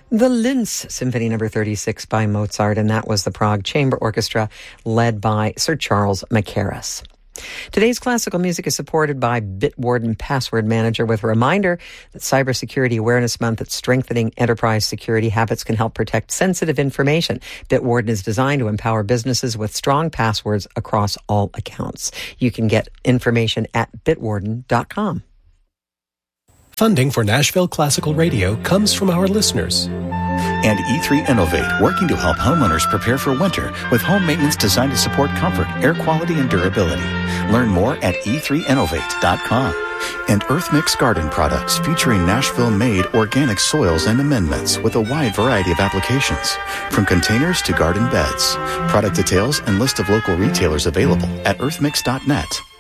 The Linz Symphony No. 36 by Mozart, and that was the Prague Chamber Orchestra led by Sir Charles Mackerras. Today's classical music is supported by Bitwarden Password Manager, with a reminder that Cybersecurity Awareness Month at strengthening enterprise security habits can help protect sensitive information. Bitwarden is designed to empower businesses with strong passwords across all accounts. You can get information at bitwarden.com. Funding for Nashville Classical Radio comes from our listeners. And E3 Innovate, working to help homeowners prepare for winter with home maintenance designed to support comfort, air quality, and durability. Learn more at e3innovate.com. And EarthMix Garden Products, featuring Nashville-made organic soils and amendments with a wide variety of applications, from containers to garden beds. Product details and list of local retailers available at earthmix.net.